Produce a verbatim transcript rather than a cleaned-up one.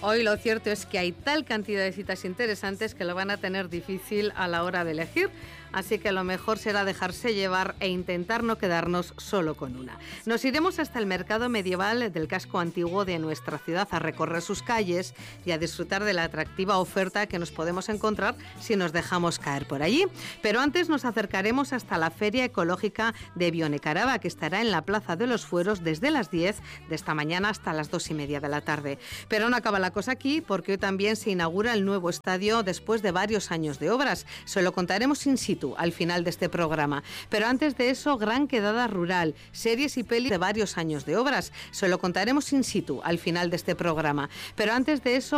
Hoy lo cierto es que hay tal cantidad de citas interesantes que lo van a tener difícil a la hora de elegir. Así que lo mejor será dejarse llevar e intentar no quedarnos solo con una. Nos iremos hasta el mercado medieval del casco antiguo de nuestra ciudad a recorrer sus calles y a disfrutar de la atractiva oferta que nos podemos encontrar si nos dejamos caer por allí. Pero antes nos acercaremos hasta la Feria Ecológica de Bionecaraba, que estará en la Plaza de los Fueros desde las diez de esta mañana hasta las dos y media de la tarde. Pero no acaba la cosa aquí, porque hoy también se inaugura el nuevo estadio después de varios años de obras. Se lo contaremos in situ al final de este programa. Pero antes de eso, gran quedada rural, series y pelis de varios años de obras. Se lo contaremos in situ al final de este programa. Pero antes de eso,